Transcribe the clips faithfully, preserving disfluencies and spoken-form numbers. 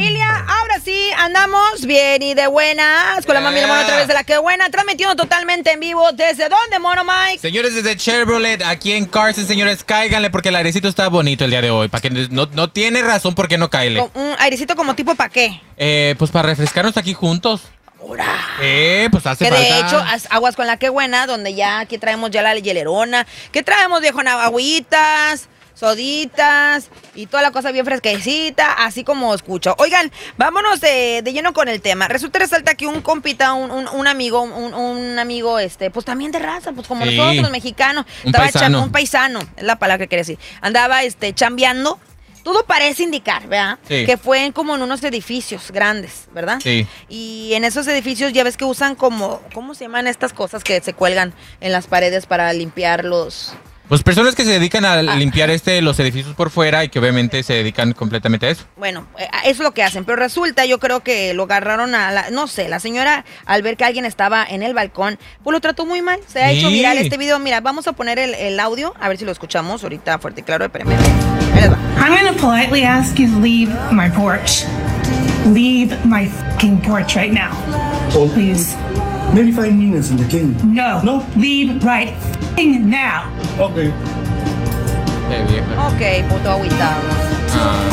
familia, ahora sí andamos bien y de buenas con la mami y la mono otra vez de la que buena, transmitiendo totalmente en vivo. ¿Desde dónde, mono Mike? Señores, desde Chevrolet, aquí en Carson, señores, cáiganle porque el airecito está bonito el día de hoy. Para que no, no tiene razón por qué no caile. Un airecito como tipo ¿para qué? Eh, pues para refrescarnos aquí juntos. ¡Hora! Eh, pues hace que falta. de hecho, aguas con la que buena, donde ya aquí traemos ya la hielerona. ¿Qué traemos, viejo? Agüitas, soditas y toda la cosa bien fresquecita, así como escucho. Oigan, vámonos de, de lleno con el tema. Resulta y resalta que un compita, un, un, un amigo, un, un amigo, este, pues también de raza, pues como sí. nosotros los mexicanos. Un estaba paisano. un paisano, es la palabra que quería decir. Andaba este, chambeando. Todo parece indicar, ¿verdad? Sí. Que fue en como en unos edificios grandes, ¿verdad? Sí. Y en esos edificios ya ves que usan como, ¿cómo se llaman estas cosas que se cuelgan en las paredes para limpiar los... Pues personas que se dedican a Ah. limpiar este los edificios por fuera y que obviamente se dedican completamente a eso. Bueno, eh, eso es lo que hacen, pero resulta, yo creo que lo agarraron a la, no sé, la señora al ver que alguien estaba en el balcón, pues lo trató muy mal, se ha Sí. hecho viral este video. Mira, vamos a poner el, el audio, a ver si lo escuchamos ahorita fuerte y claro, espérenme. Ahí les va. I'm gonna politely ask you to leave my porch. Leave my fucking porch right now. Oh, Please. maybe five minutes in the game. No. No? Leave right fucking now. Okay. Qué vieja. Ok, puto agüitado. Ah.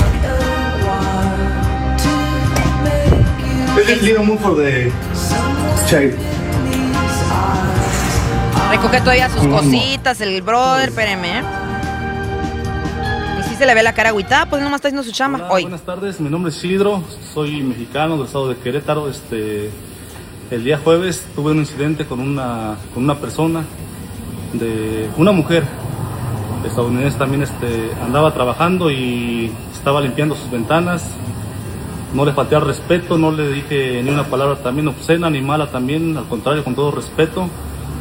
Let's leave a move for the child. Recoge todavía sus Vamos. cositas, el brother, espéreme. ¿eh? Y si se le ve la cara agüitada, pues nomás está haciendo su chamba. Hola, Hoy. buenas tardes, mi nombre es Isidro, soy mexicano del estado de Querétaro. Este, el día jueves tuve un incidente con una, con una persona, de una mujer estadounidense también. Este, andaba trabajando y estaba limpiando sus ventanas. No le falté al respeto, no le dije ni una palabra también obscena ni mala también, al contrario, con todo respeto.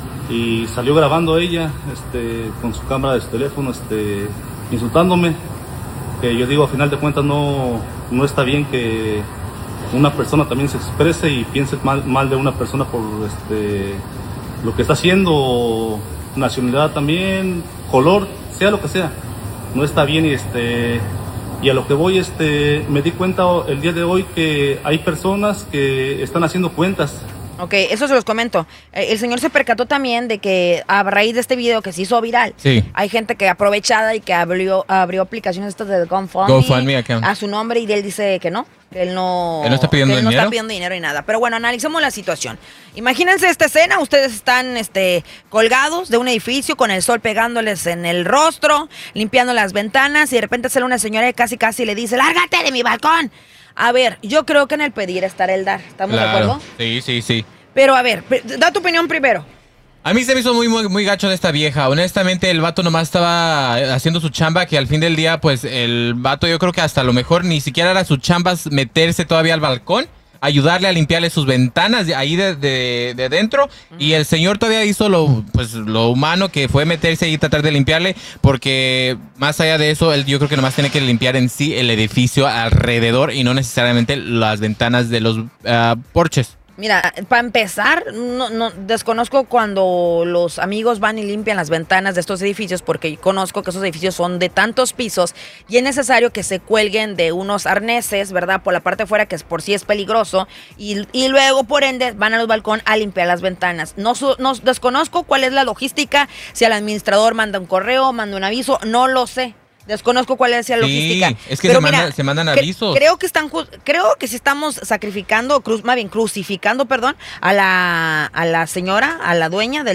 Y salió grabando ella este, con su cámara de su teléfono, este, insultándome. Que yo digo, a final de cuentas no, no está bien que una persona también se exprese y piense mal, mal de una persona por este, lo que está haciendo, nacionalidad también, color, sea lo que sea. No está bien. Y este y a lo que voy, este, me di cuenta el día de hoy que hay personas que están haciendo cuentas. Ok, eso se los comento. Eh, El señor se percató también de que a raíz de este video que se hizo viral, Sí. hay gente que aprovechada y que abrió, abrió aplicaciones estas de GoFundMe, GoFundMe account. a su nombre, y él dice que no, que él no, ¿Él no está pidiendo que él no dinero? está pidiendo dinero y nada. Pero bueno, analicemos la situación. Imagínense esta escena, ustedes están este, colgados de un edificio con el sol pegándoles en el rostro, limpiando las ventanas, y de repente sale una señora y casi casi le dice, ¡lárgate de mi balcón! A ver, yo creo que en el pedir estará el dar. ¿Estamos de Claro. acuerdo? Sí, sí, sí. Pero a ver, da tu opinión primero. A mí se me hizo muy, muy, muy gacho de esta vieja. Honestamente, el vato nomás estaba haciendo su chamba, que al fin del día, pues, el vato yo creo que hasta a lo mejor ni siquiera era su chamba meterse todavía al balcón, ayudarle a limpiarle sus ventanas de ahí de, de, de dentro. Y el señor todavía hizo lo, pues, lo humano, que fue meterse ahí y tratar de limpiarle, porque más allá de eso, él yo creo que nomás tiene que limpiar en sí el edificio alrededor y no necesariamente las ventanas de los uh, porches. Mira, para empezar, no, no, desconozco cuando los amigos van y limpian las ventanas de estos edificios, porque conozco que esos edificios son de tantos pisos y es necesario que se cuelguen de unos arneses, ¿verdad? Por la parte de afuera, que es, por sí es peligroso, y, y luego, por ende, van a los balcón a limpiar las ventanas. No, su- no desconozco cuál es la logística, si el administrador manda un correo, manda un aviso, no lo sé. Desconozco cuál es la Sí, logística. es que Pero se manda- se mandan cre- avisos. Creo que están, ju- creo que sí estamos sacrificando, cruz, más bien crucificando, perdón, a la, a la señora, a la dueña del